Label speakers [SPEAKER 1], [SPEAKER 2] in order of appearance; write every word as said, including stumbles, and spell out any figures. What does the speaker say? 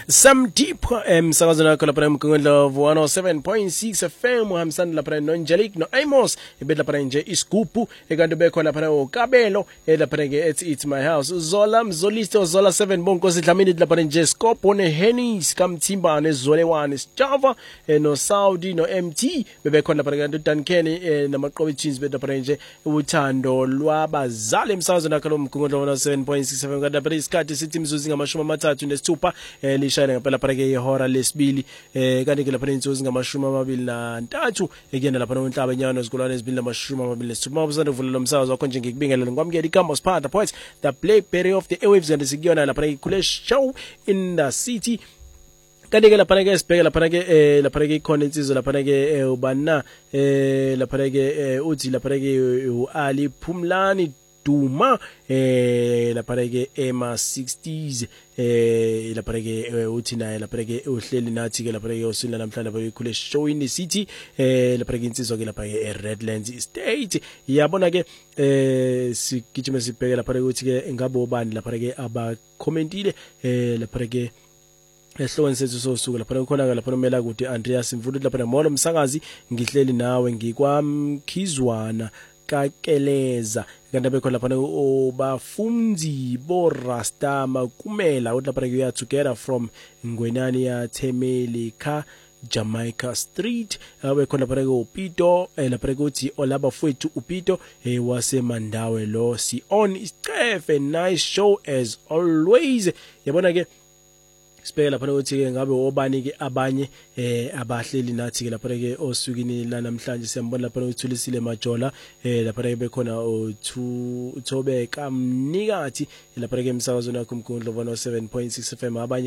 [SPEAKER 1] Some deep emsakazweni wakho lapha emgungundlovu one oh seven point six F M uhamsana lapha no Angelique no Amos ebedla lapha nje isigubhu ekanti bekhona lapha uKabelo lapha ke ethi it's my house Zola Mzolisto Zola seven bonkosi Dlamini lapha nje Scopo ne Hennis Kamthimba ne Zole one Java no Saudi no M T bebekhona lapha ke Duncan namaqobi jeans bedla lapha nje uthando lwabazali emsakazweni wakho lomgungundlovu one oh seven point six F M kanti lapha isikhathi sithi imzuzu ngamashumi amathathu nesithupha lishayela ngempela phela ke ihora lesibili eh kanti ke lapha inzuzu ngamashumi amabili nantathu ekuyena lapha noNhlaba enyano ezikolwane ezibili namashumi amabili nesithupha mawuzanda uvula lo msakazo wakho nje ngikubingelela ngokwamukela iGambo Sparta Poets the Blackberry of the airwaves and sikuyona lapha ikule show in the city kanti ke lapha ke sibheke lapha ke eh lapha ke ikhona insizwe lapha ke ubana eh lapha ke uthi lapha ke uAli Phumlani Duma eh lapha ke ema sixties eh lapha ke uthi naye lapha ke uhleli nathi ke lapha ke usila namhlanje lapha ikhule show in the city eh lapha ke insizwa ke lapha ke Redlands Estate yabona ke eh sigijima sibheke lapha ukuthi ke ngabo bani lapha ke aba commentile eh lapha ke ehloni sethu sosuku lapha kukhona lapha nomela kude Andreas Mvudu lapha molo msakazi ngihleli nawe ngikwamkhizwana kakeleza kanti bekho lapha obafunzi bo Rastama kumela uthi lapha kuya together from Ngwenani ya Themeli ka Jamaica Street abekho lapha ke uPito lapha kuthi olaba fethu uPito wasemandawe lo si on isicefe nice show as always yabona ke sibheke lapha ukuthi ke ngabe obani ke abanye eh abahleli nathi ke lapha ke osukini la namhlanje siyambona lapha uthulisile majola eh lapha ke bekhona uThobeka Mnikathi lapha ke emsakazweni wakho umgundlo one oh seven point six F M abanye